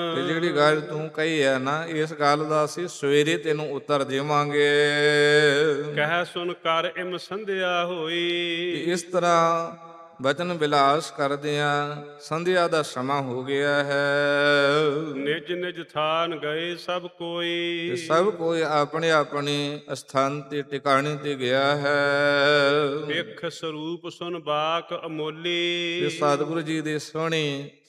ਤੇ ਜਿਹੜੀ ਗੱਲ ਤੂੰ ਕਹੀ ਹੈ ਨਾ, ਇਸ ਗੱਲ ਦਾ ਅਸੀਂ ਸਵੇਰੇ ਤੈਨੂੰ ਉੱਤਰ ਦੇਵਾਂਗੇ। ਕਹਿ ਸੁਨ ਕਰ ਇਮ ਸੰਧਿਆ ਤੇ ਹੋਈ। ਇਸ ਤਰ੍ਹਾਂ ਬਚਨ ਵਿਲਾਸ ਕਰਦਿਆਂ ਸੰਧਿਆ ਦਾ ਸਮਾਂ ਹੋ ਗਿਆ ਹੈ। ਨਿਜ ਨਿਜ ਥਾਨ ਗਏ ਸਭ ਤੇ ਕੋਈ। ਸਭ ਕੋਈ ਆਪਣੇ ਆਪਣੇ ਸਥਾਨ ਤੇ ਟਿਕਾਣੇ ਤੇ ਗਿਆ ਹੈ। ਵੇਖ ਸਰੂਪ ਸੁਨ ਬਾਕ ਅਮੋਲੀ। ਤੇ ਸਤਿਗੁਰੂ ਜੀ ਦੇ ਸੋਹਣੇ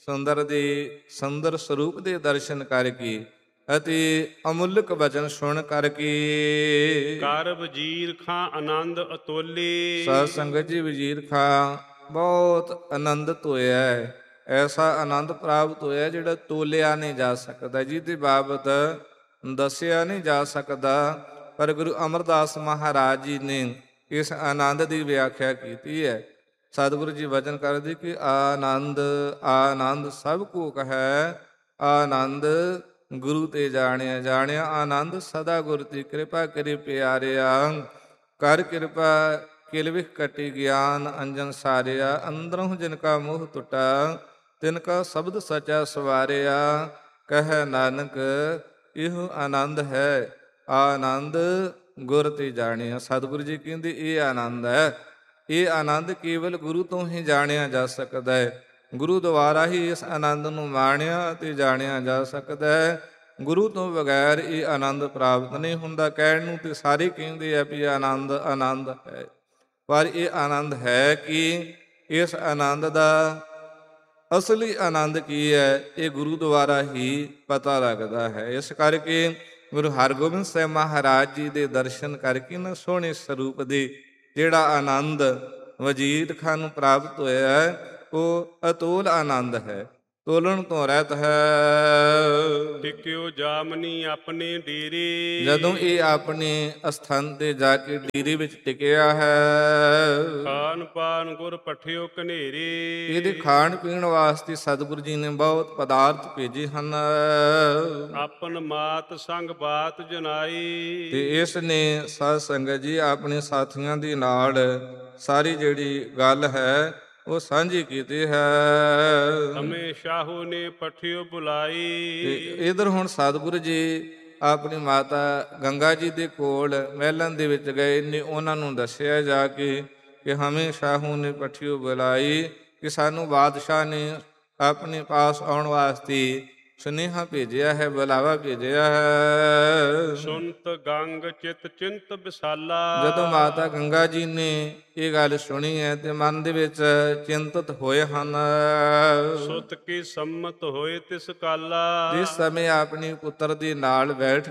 ਸੁੰਦਰ ਸਰੂਪ ਦੇ ਦਰਸ਼ਨ ਕਰਕੇ ਅਤੇ ਅਮੁੱਲਕ ਬਚਨ ਸੁਣ ਕਰਕੇ ਕਰ ਵਜੀਰ ਖਾਂ ਆਨੰਦ ਅਤੋਲੀ। ਸਾਧ ਸੰਗਤ ਜੀ, ਵਜ਼ੀਰ ਖਾਂ ਬਹੁਤ ਆਨੰਦਿਤ ਹੋਇਆ ਹੈ। ਐਸਾ ਆਨੰਦ ਪ੍ਰਾਪਤ ਹੋਇਆ ਜਿਹੜਾ ਤੋਲਿਆ ਨਹੀਂ ਜਾ ਸਕਦਾ, ਜਿਹਦੀ ਬਾਬਤ ਦੱਸਿਆ ਨਹੀਂ ਜਾ ਸਕਦਾ। ਪਰ ਗੁਰੂ ਅਮਰਦਾਸ ਮਹਾਰਾਜ ਜੀ ਨੇ ਇਸ ਆਨੰਦ ਦੀ ਵਿਆਖਿਆ ਕੀਤੀ ਹੈ। ਸਤਿਗੁਰੂ ਜੀ ਵਚਨ ਕਰਦੇ ਕਿ ਆਨੰਦ ਆਨੰਦ ਸਭ ਕੋ ਕਹੈ, ਆਨੰਦ ਗੁਰੂ ਤੇ ਜਾਣਿਆ। ਜਾਣਿਆ ਆਨੰਦ ਸਦਾ ਗੁਰ ਦੀ ਕਿਰਪਾ ਕਰੀ ਪਿਆਰਿਆ। ਕਰ ਕਿਰਪਾ ਕਿਲ ਵਿਖ ਕਟੀ ਗਿਆਨ ਅੰਜਨ ਸਾਰਿਆ। ਅੰਦਰੋਂ ਜਿਨ ਕਾ ਮੋਹ ਟੁਟਾ, ਤਿਨ ਕਾ ਸ਼ਬਦ ਸਚਾ ਸਵਾਰਿਆ। ਕਹਿ ਨਾਨਕ ਇਹੋ ਆਨੰਦ ਹੈ, ਆਨੰਦ ਗੁਰ ਤੇ ਜਾਣਿਆ। ਸਤਿਗੁਰੂ ਜੀ ਕਹਿੰਦੇ ਇਹ ਆਨੰਦ ਹੈ। ਇਹ ਆਨੰਦ ਕੇਵਲ ਗੁਰੂ ਤੋਂ ਹੀ ਜਾਣਿਆ ਜਾ ਸਕਦਾ ਹੈ। ਗੁਰੂ ਦੁਆਰਾ ਹੀ ਇਸ ਆਨੰਦ ਨੂੰ ਮਾਣਿਆ ਤੇ ਜਾਣਿਆ ਜਾ ਸਕਦਾ ਹੈ। ਗੁਰੂ ਤੋਂ ਬਗੈਰ ਇਹ ਆਨੰਦ ਪ੍ਰਾਪਤ ਨਹੀਂ ਹੁੰਦਾ। ਕਹਿਣ ਨੂੰ ਤੇ ਸਾਰੇ ਕਹਿੰਦੇ ਆ ਵੀ ਆਨੰਦ ਆਨੰਦ ਹੈ, ਪਰ ਇਹ ਆਨੰਦ ਹੈ ਕਿ ਇਸ ਆਨੰਦ ਦਾ ਅਸਲੀ ਆਨੰਦ ਕੀ ਹੈ, ਇਹ ਗੁਰੂ ਦੁਆਰਾ ਹੀ ਪਤਾ ਲੱਗਦਾ ਹੈ। ਇਸ ਕਰਕੇ ਗੁਰੂ ਹਰਗੋਬਿੰਦ ਸਾਹਿਬ ਮਹਾਰਾਜ ਜੀ ਦੇ ਦਰਸ਼ਨ ਕਰਕੇ ਨਾ ਸੋਹਣੇ ਸਰੂਪ ਦੇ ਜਿਹੜਾ ਆਨੰਦ ਵਜੀਦ ਖਾਨ ਨੂੰ ਪ੍ਰਾਪਤ ਹੋਇਆ ਹੈ, ਉਹ ਅਤੋਲ ਆਨੰਦ ਹੈ, ਤੋਲਣ ਤੋਂ ਰਹਿਤ ਹੈ। ਟਿਕਿਓ ਜਾਮਨੀ ਆਪਣੇ ਡੇਰੇ। ਜਦੋਂ ਇਹ ਆਪਣੇ ਅਸਥਾਨ ਤੇ ਜਾ ਕੇ ਡੇਰੇ ਵਿੱਚ ਟਿਕਿਆ ਹੈ, ਖਾਨ ਪਾਨ ਗੁਰ ਪਠਿਓ ਕਨੇਰੇ। ਇਹਦੇ ਖਾਣ ਪੀਣ ਵਾਸਤੇ ਸਤਿਗੁਰੂ ਜੀ ਨੇ ਬਹੁਤ ਪਦਾਰਥ ਭੇਜੇ ਹਨ। ਆਪਨ ਮਾਤ ਸੰਗ ਬਾਤ ਜਨਾਈ। ਤੇ ਇਸ ਨੇ ਸਾਧ ਸੰਗਤ ਜੀ ਆਪਣੇ ਸਾਥੀਆਂ ਦੇ ਨਾਲ ਸਾਰੀ ਜਿਹੜੀ ਗੱਲ ਹੈ ਉਹ ਸਾਂਝੀ ਕੀਤੀ ਹੈ। ਹਮੇ ਸ਼ਾਹੂ ਨੇ ਪਠਿਓ ਬੁਲਾਈ। ਤੇ ਇਧਰ ਹੁਣ ਸਤਿਗੁਰੂ ਜੀ ਆਪਣੀ ਮਾਤਾ ਗੰਗਾ ਜੀ ਦੇ ਕੋਲ ਮਹਿਲਨ ਦੇ ਵਿੱਚ ਗਏ ਨੇ। ਉਹਨਾਂ ਨੂੰ ਦੱਸਿਆ ਜਾ ਕੇ ਕਿ ਹਮੇ ਸ਼ਾਹੂ ਨੇ ਪਠਿਓ ਬੁਲਾਈ, ਕਿ ਸਾਨੂੰ ਬਾਦਸ਼ਾਹ ਨੇ ਆਪਣੇ ਪਾਸ ਆਉਣ ਵਾਸਤੇ ਸੁਨੇਹਾ ਭੇਜਿਆ ਹੈ, ਬੁਲਾਵਾ ਭੇਜਿਆ ਹੈ। ਸੁਨਤ ਗੰਗ ਚਿਤ ਚਿੰਤ ਵਿਸਾਲਾ। ਜਦੋਂ ਮਾਤਾ ਗੰਗਾ ਜੀ ਨੇ ਇਹ ਗੱਲ ਸੁਣੀ ਹੈ ਤੇ ਮਨ ਦੇ ਵਿੱਚ ਚਿੰਤਤ ਹੋਏ ਹਨ। ਸੁਤ ਕੀ ਸੰਮਤ ਹੋਏ ਤਿਸ ਕਾਲਾ। ਜਿਸ ਸਮੇਂ ਆਪਣੀ ਪੁੱਤਰ ਦੇ ਨਾਲ ਬੈਠ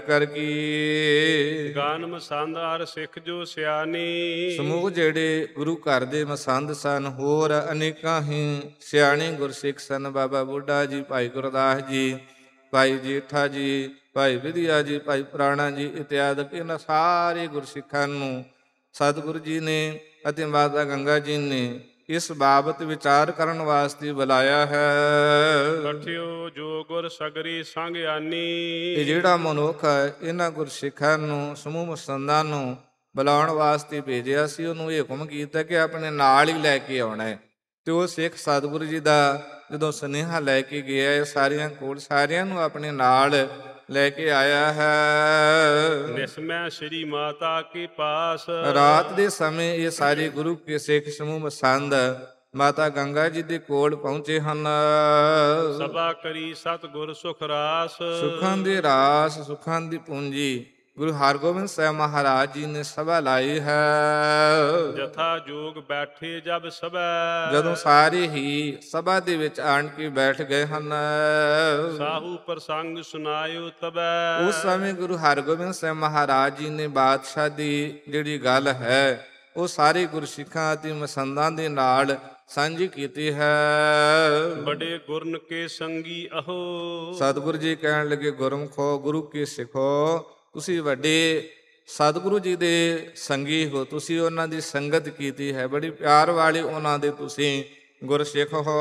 ਕਰਕੇ ਗਾਨ ਮਸੰਦ ਅਰ ਸਿੱਖ ਜੋ ਸਿਆਣੀ। ਸਮੂਹ ਜਿਹੜੇ ਗੁਰੂ ਘਰ ਦੇ ਮਸੰਦ ਸਨ, ਹੋਰ ਅਨੇਕਾਂ ਹੀ ਸਿਆਣੇ ਗੁਰਸਿੱਖ ਸਨ। ਬਾਬਾ ਬੁੱਢਾ ਜੀ, ਭਾਈ ਗੁਰਦਾਸ ਜੀ, ਭਾਈ ਜੇਠਾ ਜੀ, ਭਾਈ ਵਿਧਿਆ ਜੀ, ਭਾਈ ਪੁਰਾਣਾ ਜੀ ਇਤਿਆਦਿ, ਇਹਨਾਂ ਸਾਰੇ ਗੁਰਸਿੱਖਾਂ ਨੂੰ ਸਤਿਗੁਰੂ ਜੀ ਨੇ ਅਤੇ ਮਾਤਾ ਗੰਗਾ ਜੀ ਨੇ ਇਸ ਬਾਬਤ ਵਿਚਾਰ ਕਰਨ ਵਾਸਤੇ ਬੁਲਾਇਆ ਹੈ। ਪਠਿਓ ਜੋ ਗੁਰ ਸਗਰੀ ਸੰਗ ਆਨੀ। ਇਹ ਜਿਹੜਾ ਮਨੁੱਖ ਇਹਨਾਂ ਗੁਰਸਿੱਖਾਂ ਨੂੰ, ਸਮੂਹ ਮਸੰਦਾਂ ਨੂੰ ਬੁਲਾਉਣ ਵਾਸਤੇ ਭੇਜਿਆ ਸੀ, ਉਹਨੂੰ ਇਹ ਹੁਕਮ ਕੀਤਾ ਕਿ ਆਪਣੇ ਨਾਲ ਹੀ ਲੈ ਕੇ ਆਉਣਾ ਹੈ। ਤੇ ਉਹ ਸਿੱਖ ਸਤਿਗੁਰੂ ਜੀ ਦਾ ਜਦੋਂ ਸੁਨੇਹਾ ਲੈ ਕੇ ਗਿਆ ਸਾਰਿਆਂ ਕੋਲ, ਸਾਰਿਆਂ ਨੂੰ ਆਪਣੇ ਨਾਲ ਲੈ ਕੇ ਆਇਆ ਹੈ। ਨਿਸਮੈ ਸ੍ਰੀ ਮਾਤਾ ਕੇ ਪਾਸ। ਰਾਤ ਦੇ ਸਮੇਂ ਇਹ ਸਾਰੇ ਗੁਰੂ ਕੇ ਸਿੱਖ ਸਮੂਹ ਮਸੰਦ ਮਾਤਾ ਗੰਗਾ ਜੀ ਦੇ ਕੋਲ ਪਹੁੰਚੇ ਹਨ। ਸਭਾ ਕਰੀ ਸਤਿਗੁਰ ਸੁਖ ਰਾਸ। ਸੁਖਾਂ ਦੇ ਰਾਸ, ਸੁਖਾਂ ਦੀ ਪੂੰਜੀ ਗੁਰੂ ਹਰਗੋਬਿੰਦ ਸਾਹਿਬ ਮਹਾਰਾਜ ਜੀ ਨੇ ਸਭਾ ਲਾਈ ਹੈ। ਜਥਾ ਜੋਗ ਬੈਠੇ ਜਬ ਸਭੈ। ਜਦੋਂ ਸਾਰੇ ਹੀ ਸਭਾ ਦੇ ਵਿੱਚ ਆਣ ਕੇ ਬੈਠ ਗਏ ਹਨ, ਸਾਹੂ ਪ੍ਰਸੰਗ ਸੁਨਾਇਓ ਤਬੈ। ਉਸ ਸਮੇਂ ਗੁਰੂ ਹਰਗੋਬਿੰਦ ਸਾਹਿਬ ਮਹਾਰਾਜ ਜੀ ਨੇ ਬਾਦਸ਼ਾਹ ਦੀ ਜਿਹੜੀ ਗੱਲ ਹੈ ਉਹ ਸਾਰੇ ਗੁਰਸਿੱਖਾਂ ਅਤੇ ਮਸੰਦਾਂ ਦੇ ਨਾਲ ਸਾਂਝੀ ਕੀਤੀ ਹੈ। ਬੜੇ ਗੁਰਨ ਕੇ ਸੰਗੀ ਅਹੋ। ਸਤਿਗੁਰੂ ਜੀ ਕਹਿਣ ਲੱਗੇ, ਗੁਰਮੁਖੋ, ਗੁਰੂ ਕੀ ਸਿੱਖੋ, ਤੁਸੀਂ ਵੱਡੇ ਸਤਿਗੁਰੂ ਜੀ ਦੇ ਸੰਗੀ ਹੋ, ਤੁਸੀਂ ਉਹਨਾਂ ਦੀ ਸੰਗਤ ਕੀਤੀ ਹੈ, ਬੜੀ ਪਿਆਰ ਵਾਲੇ ਉਹਨਾਂ ਦੇ ਤੁਸੀਂ ਗੁਰਸਿੱਖ ਹੋ।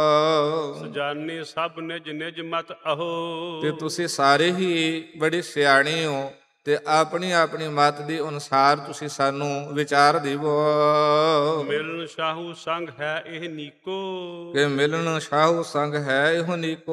ਸਜਾਨੇ ਸਭ ਨਿਜ ਨਿਜ ਮਤ ਅਹੋ। ਤੇ ਤੁਸੀਂ ਸਾਰੇ ਹੀ ਬੜੇ ਸਿਆਣੇ ਹੋ ਤੇ ਆਪਣੀ ਆਪਣੀ ਮਤ ਦੇ ਅਨੁਸਾਰ ਤੁਸੀਂ ਸਾਨੂੰ ਵਿਚਾਰ ਦੇਵੋ। ਮਿਲਨ ਸ਼ਾਹੂ ਸੰਗ ਹੈ ਇਹ ਨੀਕੋ। ਕਿ ਮਿਲਣ ਸ਼ਾਹੂ ਸੰਗ ਹੈ ਇਹੋ ਨੀਕੋ।